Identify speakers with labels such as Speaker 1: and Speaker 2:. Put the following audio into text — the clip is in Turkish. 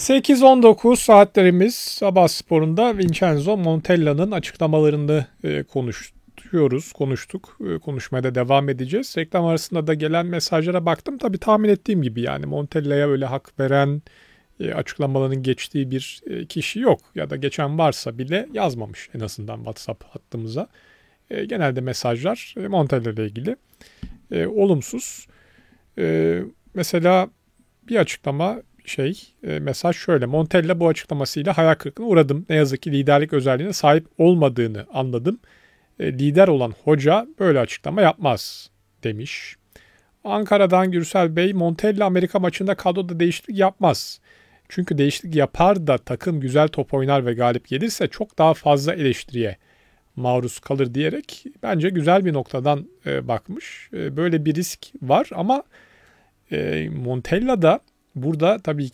Speaker 1: 8-19 saatlerimiz Sabahspor'unda Vincenzo Montella'nın açıklamalarını konuştuk. Konuşmaya da devam edeceğiz. Reklam arasında da gelen mesajlara baktım. Tabii tahmin ettiğim gibi yani Montella'ya öyle hak veren açıklamalarının geçtiği bir kişi yok. Ya da geçen varsa bile yazmamış en azından WhatsApp hattımıza. Genelde mesajlar Montella ile ilgili olumsuz. Mesela bir açıklama mesaj şöyle. Montella bu açıklamasıyla hayal kırıklığına uğradım. Ne yazık ki liderlik özelliğine sahip olmadığını anladım. Lider olan hoca böyle açıklama yapmaz demiş. Ankara'dan Gürsel Bey, Montella Amerika maçında kadroda değişiklik yapmaz. Çünkü değişiklik yapar da takım güzel top oynar ve galip gelirse çok daha fazla eleştiriye maruz kalır diyerek bence güzel bir noktadan bakmış. Böyle bir risk var ama Montella da burada tabii